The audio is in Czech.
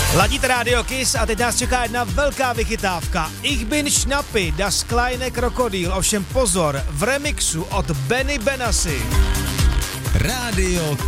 Ladíte Radio Kiss a teď nás čeká jedna velká vychytávka. Ich bin Schnappi, das kleine Krokodil, ovšem pozor, v remixu od Benny Benassi. Radio